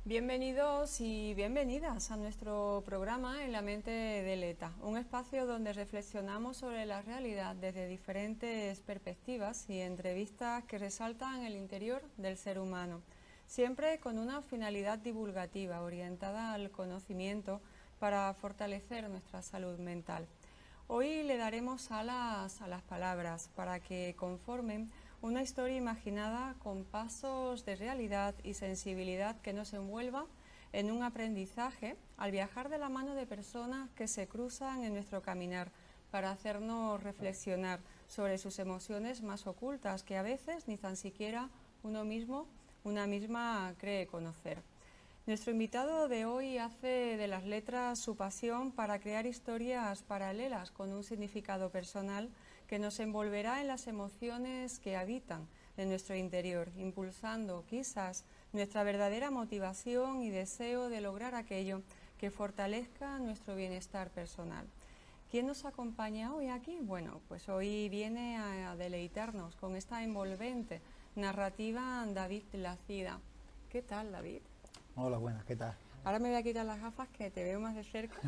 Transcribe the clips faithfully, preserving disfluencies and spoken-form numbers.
Bienvenidos y bienvenidas a nuestro programa En la mente del ETA, un espacio donde reflexionamos sobre la realidad desde diferentes perspectivas y entrevistas que resaltan el interior del ser humano, siempre con una finalidad divulgativa orientada al conocimiento para fortalecer nuestra salud mental. Hoy le daremos alas a las palabras para que conformen una historia imaginada con pasos de realidad y sensibilidad que nos envuelva en un aprendizaje al viajar de la mano de personas que se cruzan en nuestro caminar para hacernos reflexionar sobre sus emociones más ocultas que a veces ni tan siquiera uno mismo, una misma cree conocer. Nuestro invitado de hoy hace de las letras su pasión para crear historias paralelas con un significado personal que nos envolverá en las emociones que habitan en nuestro interior, impulsando quizás nuestra verdadera motivación y deseo de lograr aquello que fortalezca nuestro bienestar personal. ¿Quién nos acompaña hoy aquí? Bueno, pues hoy viene a deleitarnos con esta envolvente narrativa David Lacida. ¿Qué tal, David? Hola, buenas, ¿qué tal? Ahora me voy a quitar las gafas que te veo más de cerca.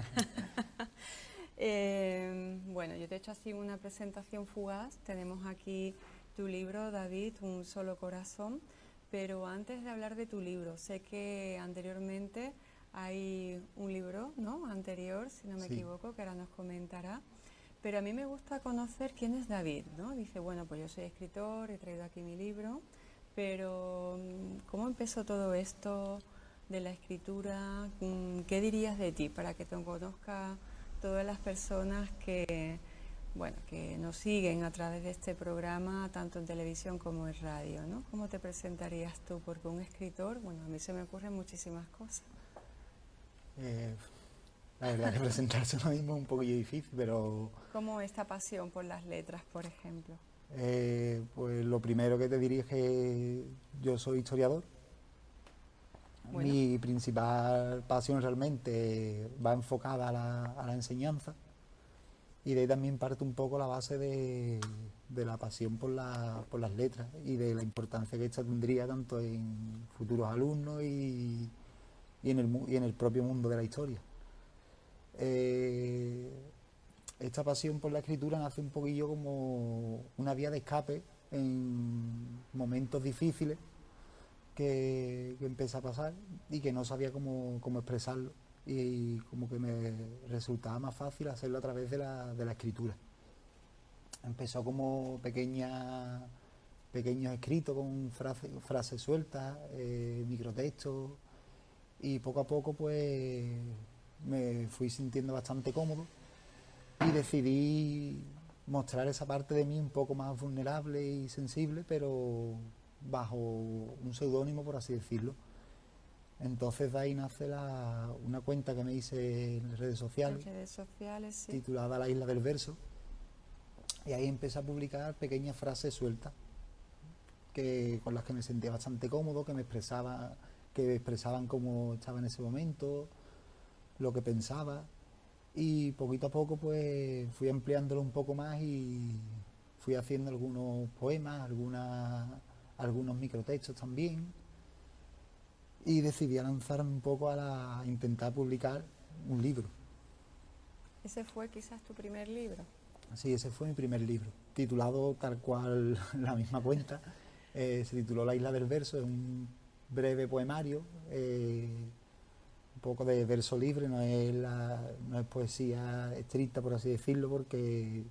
eh, bueno, yo te he hecho así una presentación fugaz. Tenemos aquí tu libro, David, Un solo corazón. Pero antes de hablar de tu libro, sé que anteriormente hay un libro, ¿no? Anterior, si no me Sí. equivoco, que ahora nos comentará. Pero a mí me gusta conocer quién es David, ¿no? Dice, bueno, pues yo soy escritor, he traído aquí mi libro, pero ¿cómo empezó todo esto de la escritura? ¿Qué dirías de ti para que te conozca todas las personas que, bueno, que nos siguen a través de este programa, tanto en televisión como en radio, ¿no? ¿Cómo te presentarías tú? Porque un escritor, bueno, a mí se me ocurren muchísimas cosas. Eh, la verdad que presentarse ahora mismo es un poquillo difícil, pero ¿Cómo esta pasión por las letras, por ejemplo? eh, pues lo primero que te diría es que yo soy historiador. Bueno. Mi principal pasión realmente va enfocada a la, a la enseñanza, y de ahí también parte un poco la base de, de la pasión por, la, por las letras y de la importancia que esta tendría tanto en futuros alumnos y, y, en, el, y en el propio mundo de la historia. Eh, esta pasión por la escritura nace un poquillo como una vía de escape en momentos difíciles que, que empecé a pasar y que no sabía cómo, cómo expresarlo, y como que me resultaba más fácil hacerlo a través de la, de la escritura. Empezó como pequeña, pequeños escritos con frase, frases sueltas, eh, microtextos, y poco a poco pues me fui sintiendo bastante cómodo y decidí mostrar esa parte de mí un poco más vulnerable y sensible, pero bajo un seudónimo, por así decirlo. Entonces de ahí nace la, una cuenta que me hice en redes sociales, En redes sociales, sí. titulada La Isla del Verso, y ahí empecé a publicar pequeñas frases sueltas que, con las que me sentía bastante cómodo, que me expresaba, que expresaban cómo estaba en ese momento, lo que pensaba. Y poquito a poco pues fui ampliándolo un poco más y fui haciendo algunos poemas, algunas, algunos microtextos también, y decidí lanzarme un poco a, la, a intentar publicar un libro. ¿Ese fue quizás tu primer libro? Sí, ese fue mi primer libro, titulado tal cual la misma cuenta. Eh, se tituló La Isla del Verso, es un breve poemario, eh, un poco de verso libre, no es, la, no es poesía estricta, por así decirlo, porque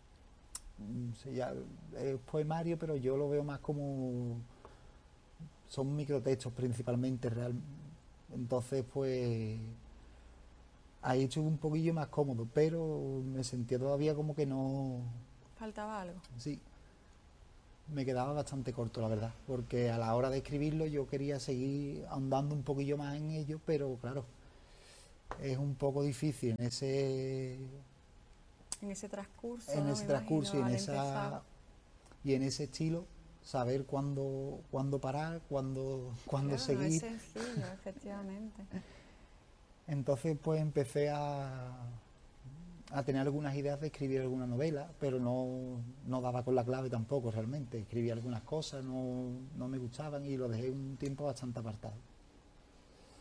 mm, ya, es poemario, pero yo lo veo más como son microtextos principalmente, real. Entonces pues ahí estuve un poquillo más cómodo, pero me sentía todavía como que no, ¿Faltaba algo? sí, me quedaba bastante corto, la verdad, porque a la hora de escribirlo yo quería seguir ahondando un poquillo más en ello, pero claro, es un poco difícil en ese En ese transcurso, en ¿no? Me ese transcurso y imagino, en al empezar. esa y en ese estilo, saber cuándo, cuándo parar, cuándo, cuándo Claro, no es seguir. sencillo, efectivamente. Entonces pues empecé a, a tener algunas ideas de escribir alguna novela, pero no, no daba con la clave tampoco realmente. Escribí algunas cosas, no, no me gustaban y lo dejé un tiempo bastante apartado.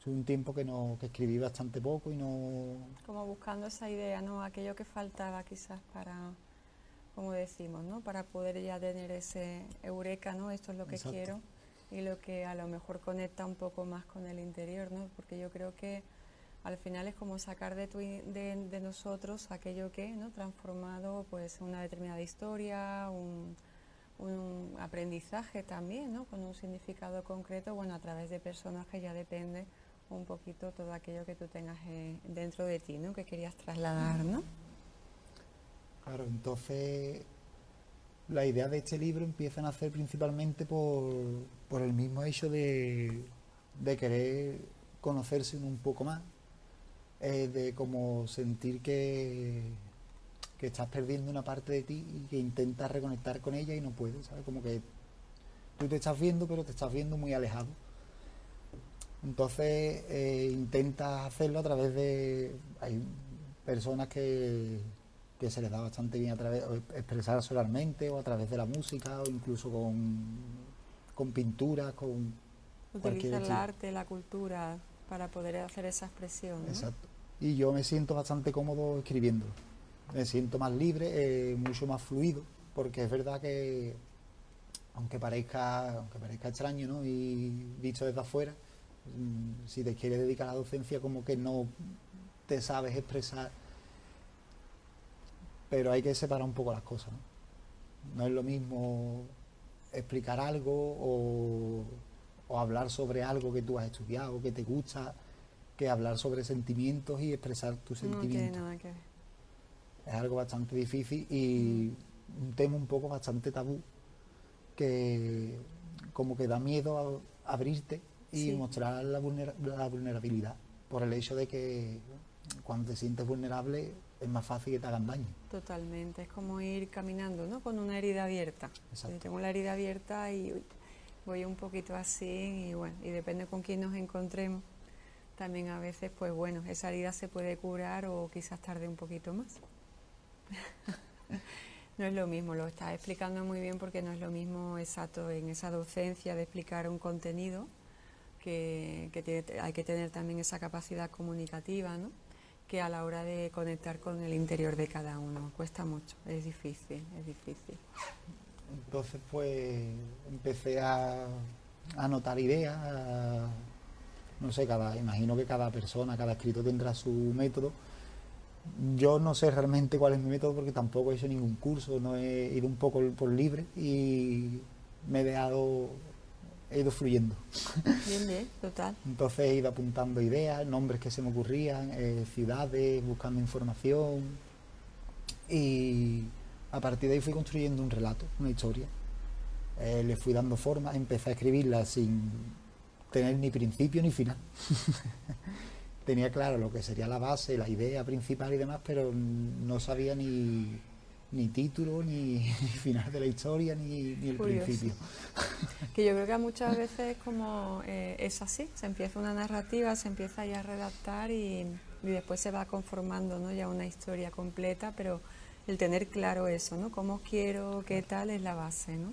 tuve un tiempo que no que escribí bastante poco y no... Como buscando esa idea, ¿no? Aquello que faltaba quizás para, como decimos, ¿no? Para poder ya tener ese eureka, ¿no? Esto es lo que Exacto. quiero, y lo que a lo mejor conecta un poco más con el interior, ¿no? Porque yo creo que al final es como sacar de, tu, de, de nosotros aquello que, ¿no? Transformado pues en una determinada historia, un, un aprendizaje también, ¿no? Con un significado concreto, bueno, a través de personas que ya depende un poquito todo aquello que tú tengas eh, dentro de ti, ¿no? Que querías trasladar, ¿no? Claro, entonces la idea de este libro empieza a nacer principalmente por, por el mismo hecho de, de querer conocerse uno un poco más, eh, de como sentir que, que estás perdiendo una parte de ti y que intentas reconectar con ella y no puedes, ¿sabes? Como que tú te estás viendo, pero te estás viendo muy alejado. Entonces eh, intentas hacerlo a través de... Hay personas que, que se les da bastante bien a través o expresar solarmente o a través de la música o incluso con, con pinturas, con cualquier Utiliza el estilo. arte, la cultura para poder hacer esa expresión, ¿no? Exacto. Y yo me siento bastante cómodo escribiendo. Me siento más libre, eh, mucho más fluido, porque es verdad que aunque parezca, aunque parezca extraño, ¿no? Y visto desde afuera, mm, si te quieres dedicar a la docencia como que no te sabes expresar, pero hay que separar un poco las cosas, ¿no? No es lo mismo explicar algo o, o hablar sobre algo que tú has estudiado, que te gusta, que hablar sobre sentimientos y expresar tus No tiene sentimientos. nada que ver. Es algo bastante difícil y un tema un poco bastante tabú que como que da miedo a abrirte y Sí. mostrar la, vulnera- la vulnerabilidad por el hecho de que cuando te sientes vulnerable es más fácil que te hagan daño. Totalmente, es como ir caminando, ¿no? Con una herida abierta. Exacto. Yo tengo la herida abierta y uy, voy un poquito así y bueno, y depende con quién nos encontremos. También a veces, pues bueno, esa herida se puede curar o quizás tarde un poquito más. No es lo mismo, lo estás explicando muy bien porque no es lo mismo exacto en esa docencia de explicar un contenido, que, que tiene, hay que tener también esa capacidad comunicativa, ¿no? Que a la hora de conectar con el interior de cada uno. Cuesta mucho, es difícil, es difícil. Entonces pues empecé a, a anotar ideas, a- no sé, cada, imagino que cada persona, cada escritor tendrá su método. Yo no sé realmente cuál es mi método porque tampoco he hecho ningún curso, no he ido un poco por libre y me he dejado, he ido fluyendo. Bien, bien, total. Entonces he ido apuntando ideas, nombres que se me ocurrían, eh, ciudades, buscando información y a partir de ahí fui construyendo un relato, una historia. Eh, le fui dando forma, empecé a escribirla sin tener ni principio ni final. Tenía claro lo que sería la base, la idea principal y demás, pero no sabía ni, ni título, ni, ni final de la historia, ni, ni el Curioso. principio. Que yo creo que muchas veces como eh, es así, se empieza una narrativa, se empieza ya a redactar y, y después se va conformando, ¿no? Ya una historia completa, pero el tener claro eso, ¿no? Cómo quiero, qué tal es la base, ¿no?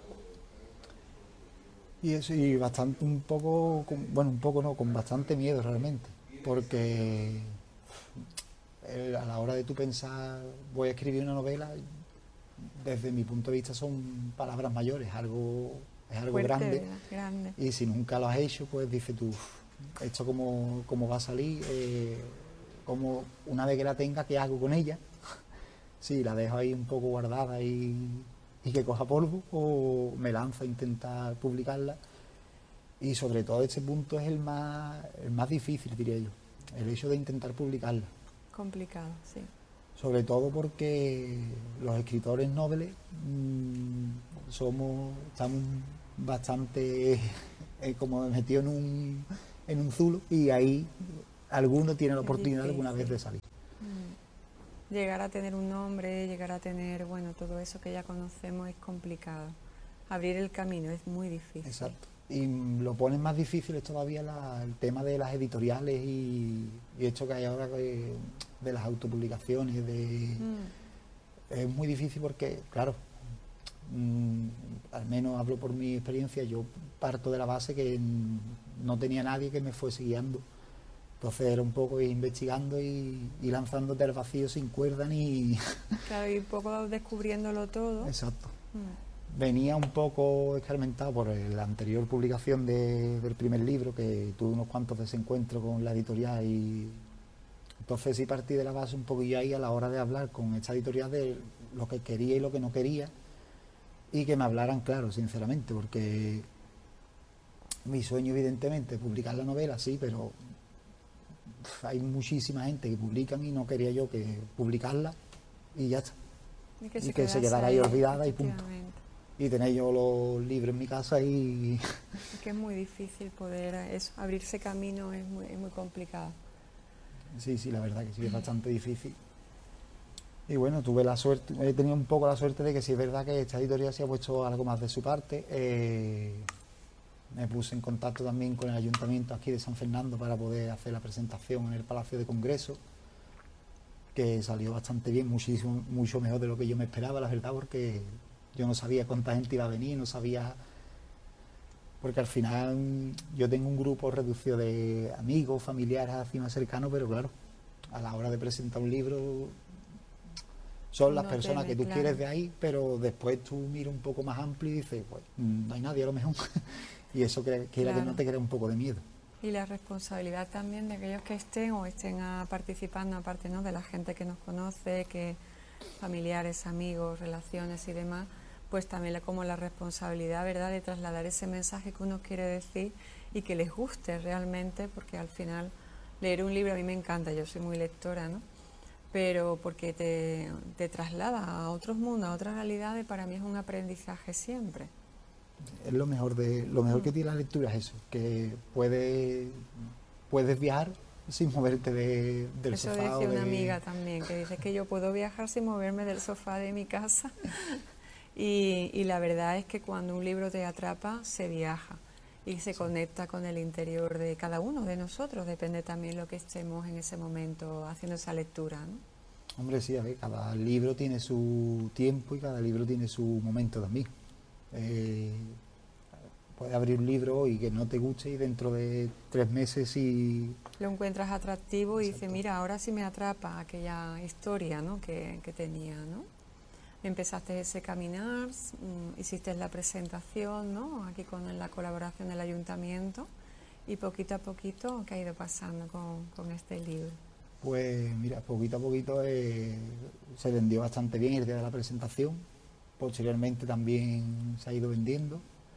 Y eso, y bastante, un poco, con- bueno, un poco no, con bastante miedo realmente, porque eh, a la hora de tú pensar, voy a escribir una novela, desde mi punto de vista son palabras mayores, algo, es algo Fuerte, grande, ¿verdad? Grande. y si nunca lo has hecho, pues dices tú, "Uf, esto cómo, cómo va a salir, eh, como una vez que la tenga, ¿qué hago con ella? Si la dejo ahí un poco guardada y, y que coja polvo, o me lanzo a intentar publicarla. Y sobre todo este punto es el más, el más difícil, diría yo, el hecho de intentar publicarla. Complicado, sí. Sobre todo porque los escritores nobles mmm, somos, estamos bastante eh, como metidos en un, en un zulo y ahí alguno tiene la Es oportunidad alguna vez difícil. de salir. Mm. Llegar a tener un nombre, llegar a tener, bueno, todo eso que ya conocemos es complicado. Abrir el camino es muy difícil. Exacto. Y lo ponen más difícil es todavía la- el tema de las editoriales y, y esto que hay ahora de, de las autopublicaciones, de, Mm. es muy difícil porque, claro, mm, al menos hablo por mi experiencia, yo parto de la base que mm, no tenía nadie que me fuese guiando. Entonces era un poco ir investigando y, y lanzándote al vacío sin cuerda ni... Claro, y un poco descubriéndolo todo. Exacto. Mm. Venía un poco escarmentado por la anterior publicación de, del primer libro, que tuve unos cuantos desencuentros con la editorial, y entonces sí partí de la base un poquillo ahí a la hora de hablar con esta editorial de lo que quería y lo que no quería, y que me hablaran claro, sinceramente, porque mi sueño evidentemente es publicar la novela, sí, pero hay muchísima gente que publican y no quería yo que publicarla y ya está. Y que y se, que se quedara ahí olvidada y punto. efectivamente. Y tener yo los libros en mi casa y... Es que es muy difícil poder eso, abrirse camino, es muy, es muy complicado. Sí, sí, la verdad que sí, es bastante difícil. Y bueno, tuve la suerte, he tenido un poco la suerte de que sí es verdad que esta editorial se ha puesto algo más de su parte. Eh, me puse en contacto también con el ayuntamiento aquí de San Fernando para poder hacer la presentación en el Palacio de Congreso, que salió bastante bien, muchísimo, mucho mejor de lo que yo me esperaba, la verdad, porque yo no sabía cuánta gente iba a venir, no sabía... Porque al final yo tengo un grupo reducido de amigos, familiares, así más cercanos, pero claro, a la hora de presentar un libro son las No personas tiene, que tú claro. quieres de ahí, pero después tú miras un poco más amplio y dices, pues no hay nadie a lo mejor. Y eso quiera que Claro. no te crea un poco de miedo. Y la responsabilidad también de aquellos que estén o estén a, participando, aparte, ¿no?, de la gente que nos conoce, que familiares, amigos, relaciones y demás, pues también la, como la responsabilidad, ¿verdad?, de trasladar ese mensaje que uno quiere decir y que les guste realmente, porque al final leer un libro a mí me encanta, yo soy muy lectora, ¿no?, pero porque te, te traslada a otros mundos, a otras realidades, para mí es un aprendizaje siempre. Es lo mejor de lo mejor que tiene la lectura, es eso, que puedes puedes viajar sin moverte de, del Eso sofá. decía o de... una amiga también, que dice que yo puedo viajar sin moverme del sofá de mi casa. y, y la verdad es que cuando un libro te atrapa, se viaja y se sí. conecta con el interior de cada uno de nosotros, depende también lo que estemos en ese momento haciendo esa lectura, ¿no? Hombre, sí, a ver, cada libro tiene su tiempo y cada libro tiene su momento también. Eh, puedes abrir un libro y que no te guste y dentro de tres meses y... Lo encuentras atractivo. Exacto. Y dices, mira, ahora sí me atrapa aquella historia, ¿no?, que, que tenía, ¿no? Empezaste ese caminar, mmm, hiciste la presentación, ¿no?, aquí con la colaboración del ayuntamiento, y poquito a poquito, ¿qué ha ido pasando con, con este libro? Pues mira, poquito a poquito eh, se vendió bastante bien el día de la presentación. Posteriormente también se ha ido vendiendo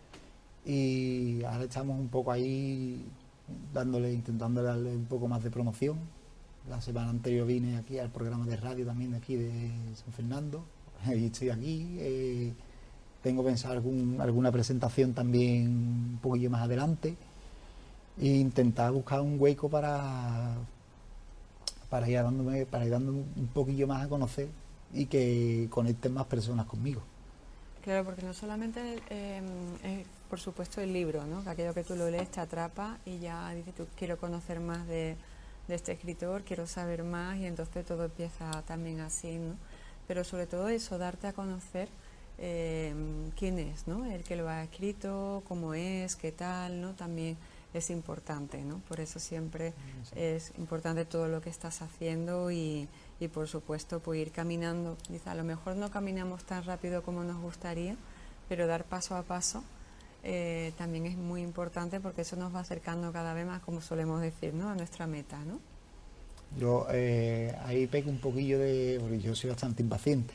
y ahora estamos un poco ahí dándole, intentando darle un poco más de promoción. La semana anterior vine aquí al programa de radio también de aquí de San Fernando y estoy aquí. Eh, tengo pensado algún, alguna presentación también un poquillo más adelante e intentar buscar un hueco para, para, ir dándome, para ir dándome un poquillo más a conocer y que conecten más personas conmigo. Claro, porque no solamente eh, es, por supuesto, el libro, ¿no?, que aquello que tú lo lees te atrapa y ya dices tú, quiero conocer más de, de este escritor, quiero saber más, y entonces todo empieza también así, ¿no? Pero sobre todo eso, darte a conocer eh, quién es, ¿no?, el que lo ha escrito, cómo es, qué tal, ¿no?, también es importante, ¿no? Por eso siempre sí. es importante todo lo que estás haciendo y, y por supuesto pues ir caminando. Dice, a lo mejor no caminamos tan rápido como nos gustaría, pero dar paso a paso eh, también es muy importante, porque eso nos va acercando cada vez más, como solemos decir, ¿no?, a nuestra meta, ¿no? Yo eh, ahí pego un poquillo de... porque yo soy bastante impaciente.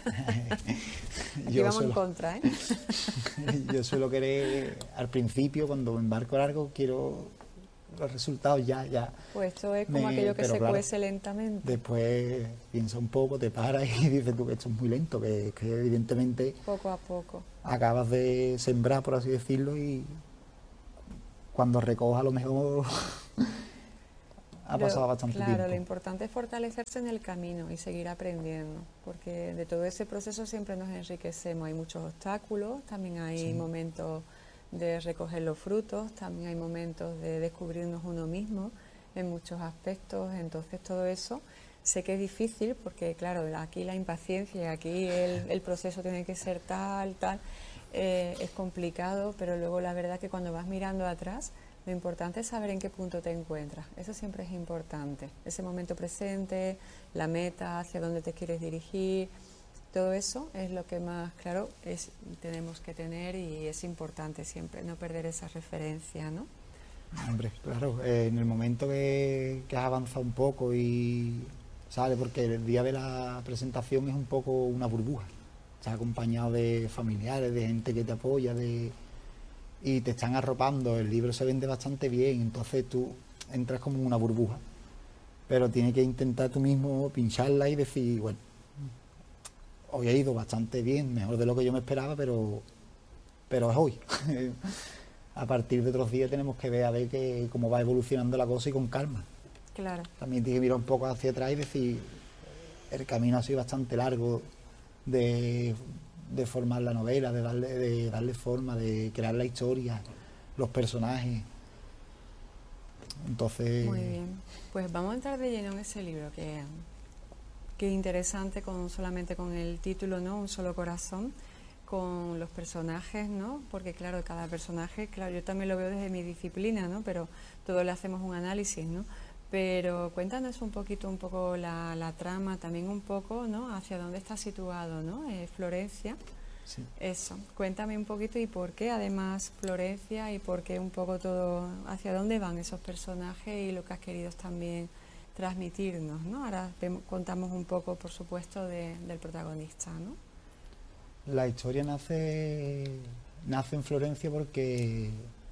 Aquí yo vamos suelo, en contra, ¿eh? yo suelo querer, al principio, cuando me embarco largo, quiero los resultados ya, ya. Pues esto es como me, aquello que se claro, cuece lentamente. Después piensa un poco, te paras y dices tú que esto es muy lento, que, que evidentemente... Poco a poco. Acabas de sembrar, por así decirlo, y cuando recojas a lo mejor... ha pasado lo, bastante claro, tiempo. Claro, lo importante es fortalecerse en el camino y seguir aprendiendo, porque de todo ese proceso siempre nos enriquecemos. Hay muchos obstáculos, también hay sí. momentos de recoger los frutos, también hay momentos de descubrirnos uno mismo en muchos aspectos. Entonces todo eso sé que es difícil, porque claro, aquí la impaciencia, aquí el, el proceso tiene que ser tal, tal, eh, es complicado, pero luego la verdad que cuando vas mirando atrás Lo importante es saber en qué punto te encuentras. Eso siempre es importante. Ese momento presente, la meta, hacia dónde te quieres dirigir, todo eso es lo que más claro es, tenemos que tener, y es importante siempre no perder esa referencia, ¿no? Hombre, claro, eh, en el momento que, que has avanzado un poco y sale, porque el día de la presentación es un poco una burbuja. Estás acompañado de familiares, de gente que te apoya, de y te están arropando, el libro se vende bastante bien, entonces tú entras como en una burbuja, pero tienes que intentar tú mismo pincharla y decir, bueno, hoy ha ido bastante bien, mejor de lo que yo me esperaba, pero pero es hoy. A partir de otros días tenemos que ver a ver que, cómo va evolucionando la cosa y con calma. Claro. También tienes que mirar un poco hacia atrás y decir, el camino ha sido bastante largo de, de formar la novela, de darle, de darle forma, de crear la historia, los personajes. Entonces... Muy bien. Pues vamos a entrar de lleno en ese libro, que, que interesante, con solamente con el título, ¿no? Un solo corazón, con los personajes, ¿no? Porque claro, cada personaje, claro, yo también lo veo desde mi disciplina, ¿no? Pero todos le hacemos un análisis, ¿no? Pero cuéntanos un poquito, un poco la, la trama, también un poco, ¿no? Hacia dónde está situado, ¿no? Eh, Florencia. Sí. Eso, cuéntame un poquito, y por qué además Florencia, y por qué un poco todo, hacia dónde van esos personajes y lo que has querido también transmitirnos, ¿no? Ahora te, contamos un poco, por supuesto, de, del protagonista, ¿no? La historia nace, nace en Florencia porque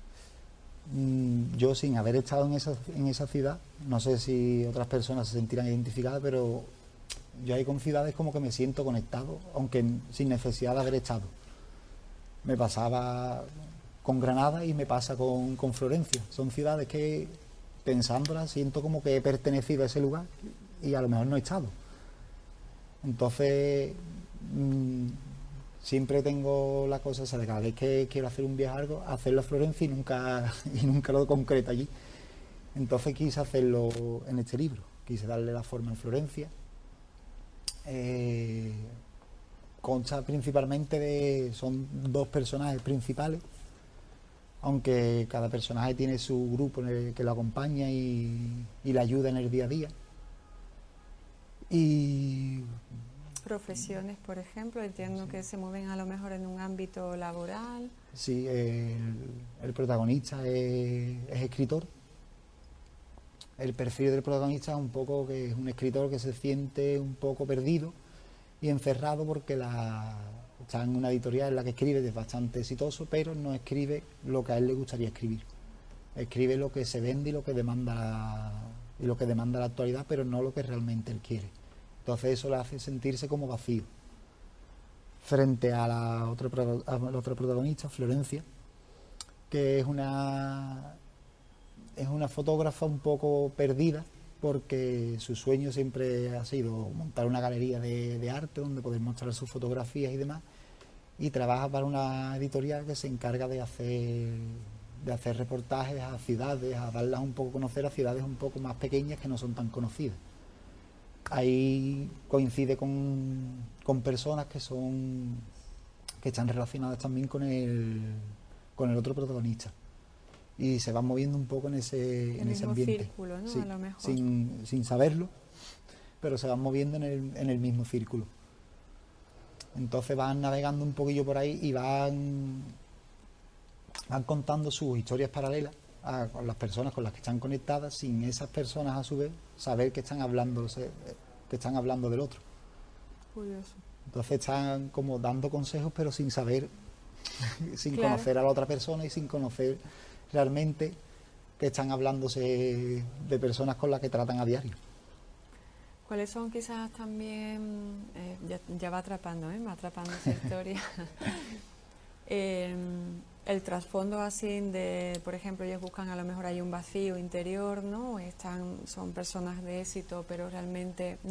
mmm, yo, sin haber estado en esa, en esa ciudad, no sé si otras personas se sentirán identificadas, pero yo hay con ciudades como que me siento conectado, aunque sin necesidad de haber estado. Me pasaba con Granada y me pasa con, con Florencia. Son ciudades que, pensándolas, siento como que he pertenecido a ese lugar y a lo mejor no he estado. Entonces... Mmm, siempre tengo la cosa esa de cada vez que quiero hacer un viaje a algo, hacerlo a Florencia y nunca, y nunca lo concreto allí. Entonces quise hacerlo en este libro, quise darle la forma en Florencia. Eh, consta principalmente de, son dos personajes principales, aunque cada personaje tiene su grupo en el que lo acompaña y, y le ayuda en el día a día. Y... Profesiones, por ejemplo, entiendo sí. que se mueven a lo mejor en un ámbito laboral. Sí, el, el protagonista es, es escritor. El perfil del protagonista es un poco que es un escritor que se siente un poco perdido y encerrado porque la, está en una editorial en la que escribe, es bastante exitoso, pero no escribe lo que a él le gustaría escribir. Escribe lo que se vende y lo que demanda, y lo que demanda la actualidad, pero no lo que realmente él quiere. Entonces eso le hace sentirse como vacío. Frente a la otra, a la otra protagonista, Florencia, que es una, es una fotógrafa un poco perdida, porque su sueño siempre ha sido montar una galería de, de arte donde poder mostrar sus fotografías y demás, y trabaja para una editorial que se encarga de hacer, de hacer reportajes a ciudades, a darlas un poco a conocer a ciudades un poco más pequeñas que no son tan conocidas. Ahí coincide con, con personas que son que están relacionadas también con el con el otro protagonista y se van moviendo un poco en ese, en ese ambiente, círculo, ¿no? sí, A lo mejor. sin, sin saberlo, pero se van moviendo en el, en el mismo círculo. Entonces van navegando un poquillo por ahí y van van contando sus historias paralelas a con las personas con las que están conectadas, sin esas personas a su vez saber que están hablando que están hablando del otro. Curioso. Entonces están como dando consejos pero sin saber, sin claro. conocer a la otra persona y sin conocer realmente que están hablándose de personas con las que tratan a diario. ¿Cuáles son quizás también, eh, ya, ya va atrapando, ¿eh? va atrapando esa historia, eh, el trasfondo así de, por ejemplo, ellos buscan a lo mejor hay un vacío interior, ¿no? Están, son personas de éxito, pero realmente